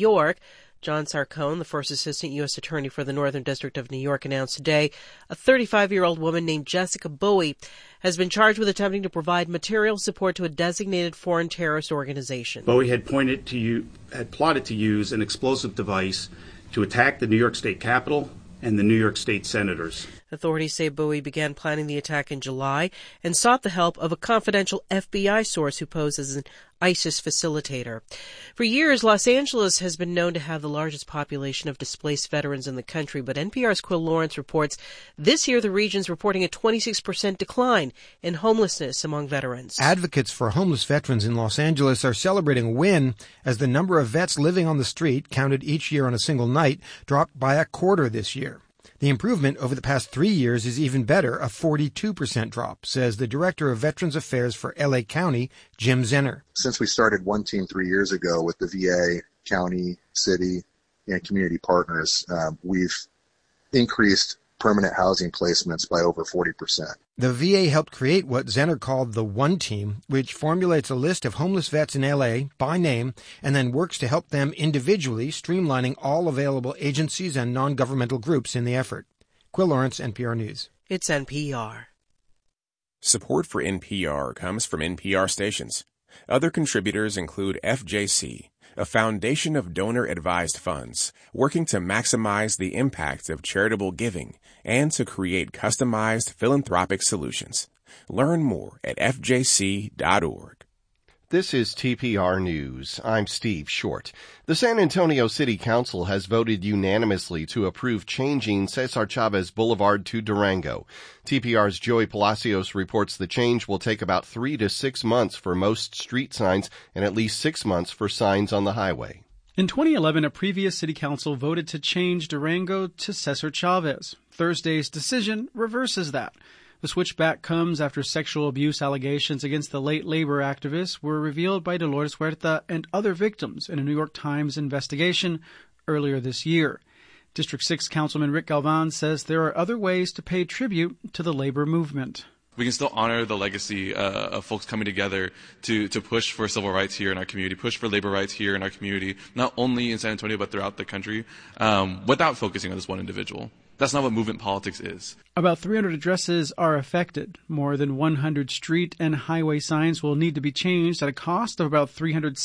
York. John Sarcone, the first assistant U.S. attorney for the Northern District of New York, announced today a 35-year-old woman named Jessica Bowie has been charged with attempting to provide material support to a designated foreign terrorist organization. Bowie had plotted to use an explosive device to attack the New York State Capitol and the New York State senators. Authorities say Bowie began planning the attack in July and sought the help of a confidential FBI source who posed as an ISIS facilitator. For years, Los Angeles has been known to have the largest population of displaced veterans in the country, but NPR's Quill Lawrence reports this year the region's reporting a 26% decline in homelessness among veterans. Advocates for homeless veterans in Los Angeles are celebrating a win as the number of vets living on the street, counted each year on a single night, dropped by a quarter this year. The improvement over the past 3 years is even better, a 42% drop, says the Director of Veterans Affairs for L.A. County, Jim Zenner. Since we started One Team 3 years ago with the VA, county, city, and community partners, we've increased permanent housing placements by over 40%. The VA helped create what Zenner called the One Team, which formulates a list of homeless vets in L.A. by name and then works to help them individually, streamlining all available agencies and non-governmental groups in the effort. Quill Lawrence, NPR News. It's NPR. Support for NPR comes from NPR stations. Other contributors include FJC, a foundation of donor-advised funds working to maximize the impact of charitable giving and to create customized philanthropic solutions. Learn more at fjc.org. This is TPR News. I'm Steve Short. The San Antonio City Council has voted unanimously to approve changing Cesar Chavez Boulevard to Durango. TPR's Joey Palacios reports the change will take about 3 to 6 months for most street signs and at least 6 months for signs on the highway. In 2011, a previous city council voted to change Durango to Cesar Chavez. Thursday's decision reverses that. The switchback comes after sexual abuse allegations against the late labor activist were revealed by Dolores Huerta and other victims in a New York Times investigation earlier this year. District 6 Councilman Rick Galvan says there are other ways to pay tribute to the labor movement. We can still honor the legacy of folks coming together to push for civil rights here in our community, push for labor rights here in our community, not only in San Antonio but throughout the country, without focusing on this one individual. That's not what movement politics is. About 300 addresses are affected. More than 100 street and highway signs will need to be changed at a cost of about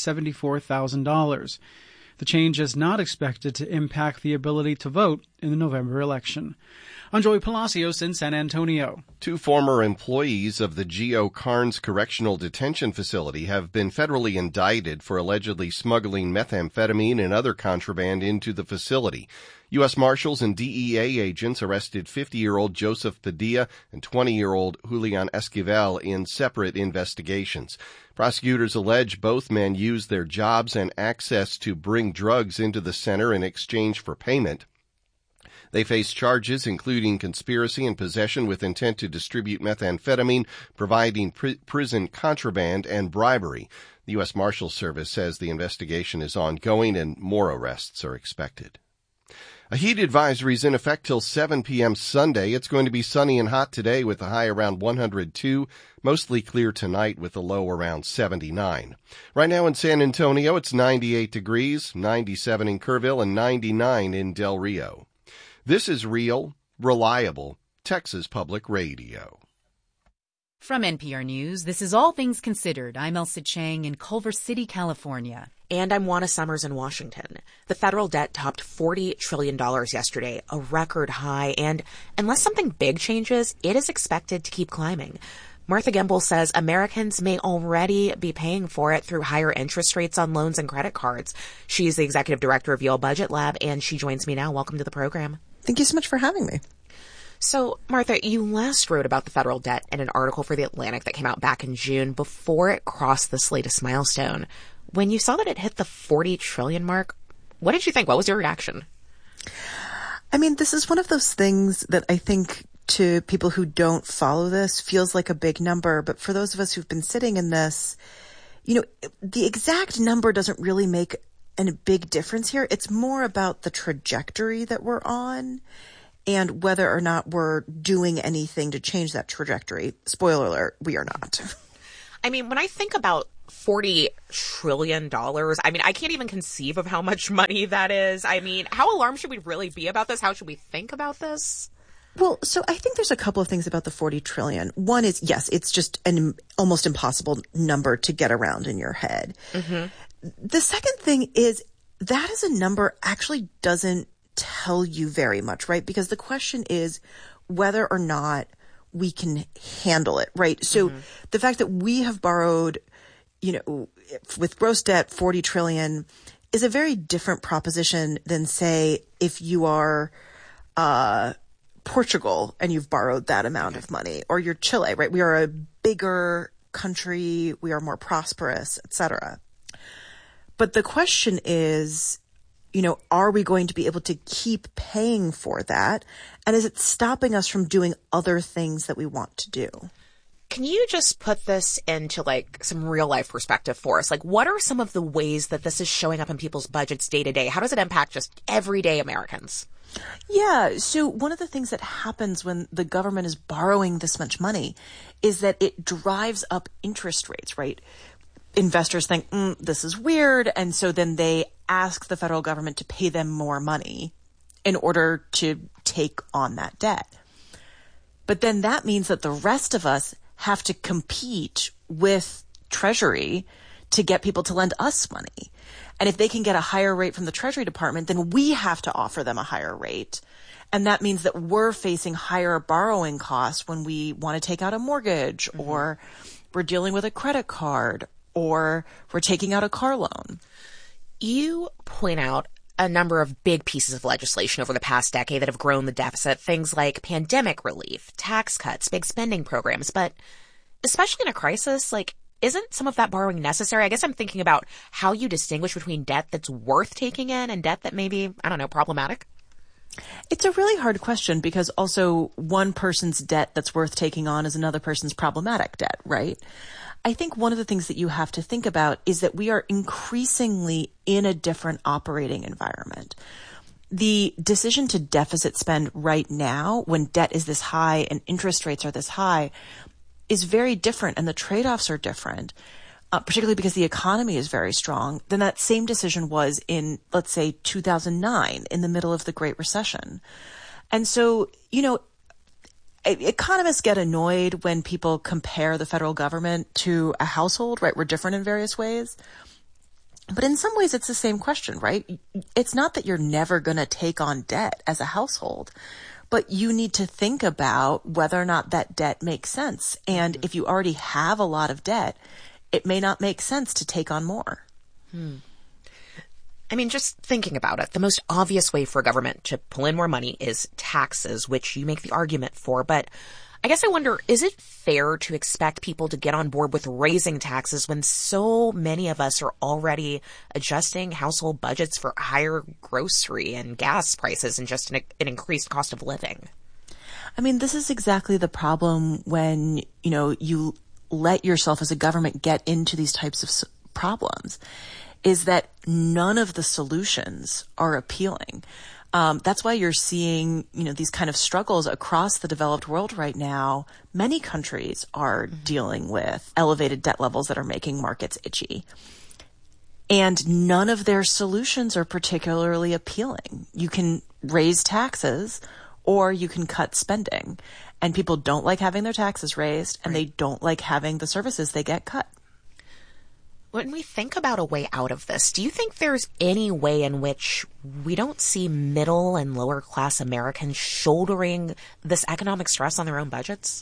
$374,000. The change is not expected to impact the ability to vote in the November election. I'm Joey Palacios in San Antonio. 2 former employees of the Geo Carnes Correctional Detention Facility have been federally indicted for allegedly smuggling methamphetamine and other contraband into the facility. U.S. Marshals and DEA agents arrested 50-year-old Joseph Padilla and 20-year-old Julian Esquivel in separate investigations. Prosecutors allege both men used their jobs and access to bring drugs into the center in exchange for payment. They face charges including conspiracy and possession with intent to distribute methamphetamine, providing prison contraband, and bribery. The U.S. Marshals Service says the investigation is ongoing and more arrests are expected. A heat advisory is in effect till 7 p.m. Sunday. It's going to be sunny and hot today with a high around 102, mostly clear tonight with a low around 79. Right now in San Antonio, it's 98 degrees, 97 in Kerrville, and 99 in Del Rio. This is real, reliable Texas Public Radio. From NPR News, this is All Things Considered. I'm Elsa Chang in Culver City, California. And I'm Juana Summers in Washington. The federal debt topped $40 trillion yesterday, a record high, and unless something big changes, it is expected to keep climbing. Martha Gimbel says Americans may already be paying for it through higher interest rates on loans and credit cards. She's the executive director of Yale Budget Lab, and she joins me now. Welcome to the program. Thank you so much for having me. So, Martha, you last wrote about the federal debt in an article for The Atlantic that came out back in June before it crossed this latest milestone. When you saw that it hit the 40 trillion mark, what did you think? What was your reaction? I mean, this is one of those things that I think to people who don't follow this feels like a big number. But for those of us who've been sitting in this, you know, the exact number doesn't really make a big difference here. It's more about the trajectory that we're on and whether or not we're doing anything to change that trajectory. Spoiler alert, we are not. I mean, when I think about $40 trillion. I mean, I can't even conceive of how much money that is. I mean, how alarmed should we really be about this? How should we think about this? Well, so I think there's a couple of things about the 40 trillion. One is, yes, it's just an almost impossible number to get around in your head. Mm-hmm. The second thing is that is a number actually doesn't tell you very much, right? Because the question is whether or not we can handle it, right? So the fact that we have borrowed, with gross debt, 40 trillion is a very different proposition than, say, if you are Portugal and you've borrowed that amount of money, or you're Chile, right? We are a bigger country. We are more prosperous, et cetera. But the question is, are we going to be able to keep paying for that? And is it stopping us from doing other things that we want to do? Can you just put this into some real life perspective for us? What are some of the ways that this is showing up in people's budgets day to day? How does it impact just everyday Americans? Yeah. So one of the things that happens when the government is borrowing this much money is that it drives up interest rates, right? Investors think, this is weird. And so then they ask the federal government to pay them more money in order to take on that debt. But then that means that the rest of us have to compete with Treasury to get people to lend us money. And if they can get a higher rate from the Treasury Department, then we have to offer them a higher rate. And that means that we're facing higher borrowing costs when we want to take out a mortgage, or we're dealing with a credit card, or we're taking out a car loan. You point out a number of big pieces of legislation over the past decade that have grown the deficit, things like pandemic relief, tax cuts, big spending programs. But especially in a crisis, isn't some of that borrowing necessary? I guess I'm thinking about how you distinguish between debt that's worth taking in and debt that may be, problematic. It's a really hard question because also one person's debt that's worth taking on is another person's problematic debt, right? I think one of the things that you have to think about is that we are increasingly in a different operating environment. The decision to deficit spend right now, when debt is this high and interest rates are this high, is very different, and the trade-offs are different, particularly because the economy is very strong, than that same decision was in, let's say, 2009, in the middle of the Great Recession. And so, economists get annoyed when people compare the federal government to a household, right? We're different in various ways. But in some ways, it's the same question, right? It's not that you're never going to take on debt as a household, but you need to think about whether or not that debt makes sense. And if you already have a lot of debt, it may not make sense to take on more. Just thinking about it, the most obvious way for a government to pull in more money is taxes, which you make the argument for. But I guess I wonder, is it fair to expect people to get on board with raising taxes when so many of us are already adjusting household budgets for higher grocery and gas prices and just an increased cost of living? This is exactly the problem when, you let yourself as a government get into these types of problems, is that none of the solutions are appealing. That's why you're seeing, these kind of struggles across the developed world right now. Many countries are dealing with elevated debt levels that are making markets itchy. And none of their solutions are particularly appealing. You can raise taxes or you can cut spending. And people don't like having their taxes raised, and they don't like having the services they get cut. When we think about a way out of this, do you think there's any way in which we don't see middle and lower class Americans shouldering this economic stress on their own budgets?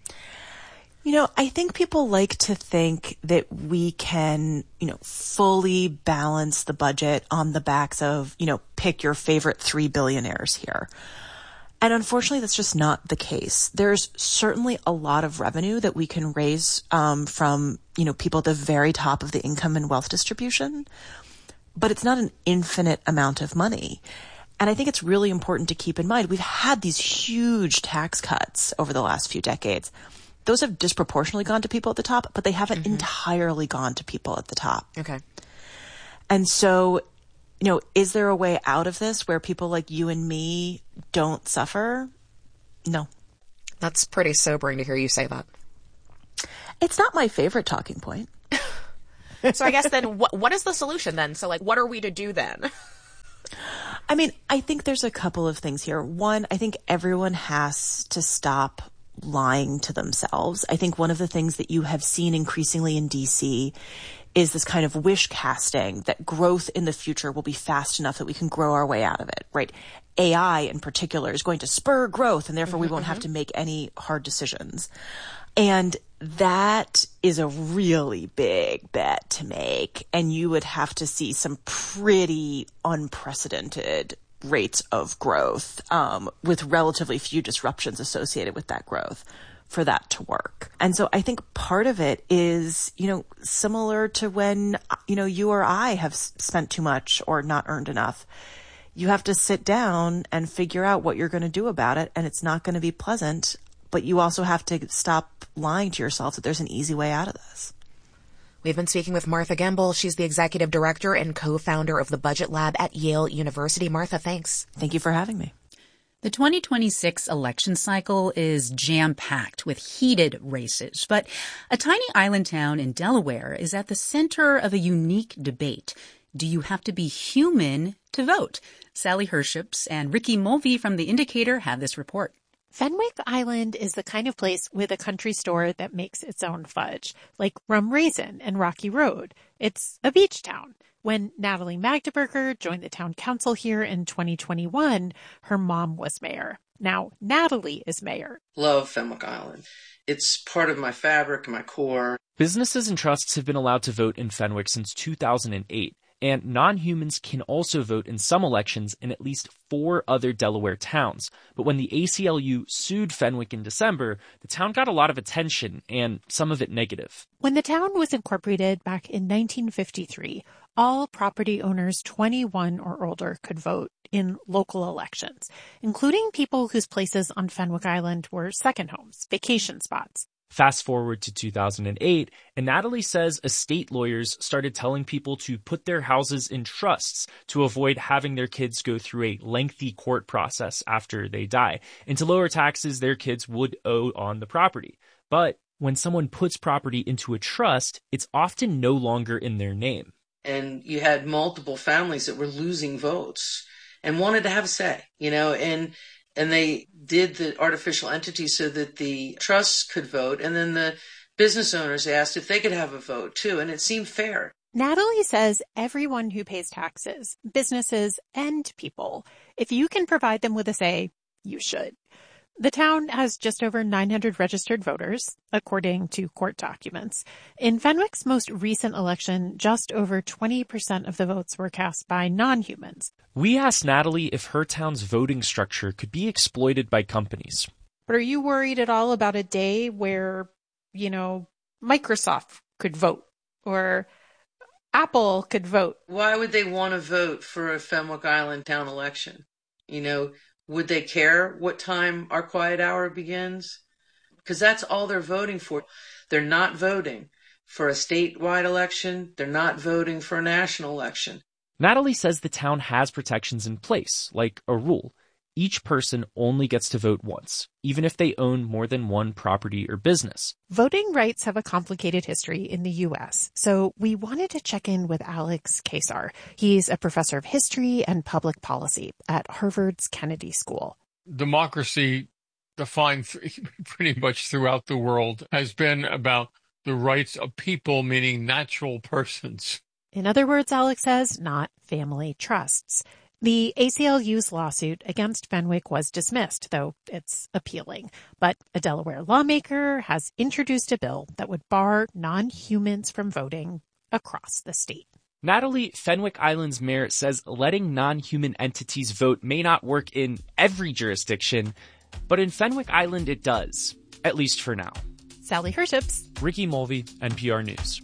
I think people like to think that we can, fully balance the budget on the backs of, pick your favorite 3 billionaires here. And unfortunately, that's just not the case. There's certainly a lot of revenue that we can raise from, people at the very top of the income and wealth distribution, but it's not an infinite amount of money. And I think it's really important to keep in mind, we've had these huge tax cuts over the last few decades. Those have disproportionately gone to people at the top, but they haven't entirely gone to people at the top. Okay. And so, is there a way out of this where people like you and me don't suffer? No. That's pretty sobering to hear you say that. It's not my favorite talking point. So I guess then what is the solution then? So what are we to do then? I mean, I think there's a couple of things here. One, I think everyone has to stop lying to themselves. I think one of the things that you have seen increasingly in DC is this kind of wish casting that growth in the future will be fast enough that we can grow our way out of it, right? AI in particular is going to spur growth, and therefore we won't have to make any hard decisions. And that is a really big bet to make, and you would have to see some pretty unprecedented rates of growth with relatively few disruptions associated with that growth for that to work. And so I think part of it is, similar to when, you or I have spent too much or not earned enough. You have to sit down and figure out what you're going to do about it, and it's not going to be pleasant, but you also have to stop lying to yourself that there's an easy way out of this. We've been speaking with Martha Gimbel. She's the executive director and co-founder of the Budget Lab at Yale University. Martha, thanks. Thank you for having me. The 2026 election cycle is jam-packed with heated races, but a tiny island town in Delaware is at the center of a unique debate. Do you have to be human to vote? Sally Herships and Ricky Mulvey from The Indicator have this report. Fenwick Island is the kind of place with a country store that makes its own fudge, like Rum Raisin and Rocky Road. It's a beach town. When Natalie Magdeburger joined the town council here in 2021, her mom was mayor. Now Natalie is mayor. Love Fenwick Island. It's part of my fabric, my core. Businesses and trusts have been allowed to vote in Fenwick since 2008. And non-humans can also vote in some elections in at least 4 other Delaware towns. But when the ACLU sued Fenwick in December, the town got a lot of attention, and some of it negative. When the town was incorporated back in 1953, all property owners 21 or older could vote in local elections, including people whose places on Fenwick Island were second homes, vacation spots. Fast forward to 2008, and Natalie says estate lawyers started telling people to put their houses in trusts to avoid having their kids go through a lengthy court process after they die, and to lower taxes their kids would owe on the property. But when someone puts property into a trust, it's often no longer in their name. And you had multiple families that were losing votes and wanted to have a say, and they did the artificial entity so that the trusts could vote. And then the business owners asked if they could have a vote too. And it seemed fair. Natalie says everyone who pays taxes, businesses and people, if you can provide them with a say, you should. The town has just over 900 registered voters, according to court documents. In Fenwick's most recent election, just over 20% of the votes were cast by non-humans. We asked Natalie if her town's voting structure could be exploited by companies. But are you worried at all about a day where, Microsoft could vote or Apple could vote? Why would they want to vote for a Fenwick Island town election? Would they care what time our quiet hour begins? Because that's all they're voting for. They're not voting for a statewide election. They're not voting for a national election. Natalie says the town has protections in place, like a rule. Each person only gets to vote once, even if they own more than one property or business. Voting rights have a complicated history in the U.S., so we wanted to check in with Alex Kesar. He's a professor of history and public policy at Harvard's Kennedy School. Democracy, defined pretty much throughout the world, has been about the rights of people, meaning natural persons. In other words, Alex says, not family trusts. The ACLU's lawsuit against Fenwick was dismissed, though it's appealing. But a Delaware lawmaker has introduced a bill that would bar non-humans from voting across the state. Natalie, Fenwick Island's mayor, says letting non-human entities vote may not work in every jurisdiction, but in Fenwick Island it does, at least for now. Sally Herships, Ricky Mulvey, NPR News.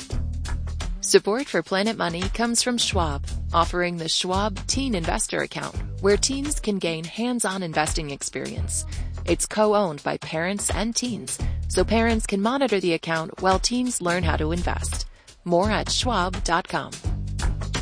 Support for Planet Money comes from Schwab, offering the Schwab Teen Investor Account, where teens can gain hands-on investing experience. It's co-owned by parents and teens, so parents can monitor the account while teens learn how to invest. More at schwab.com.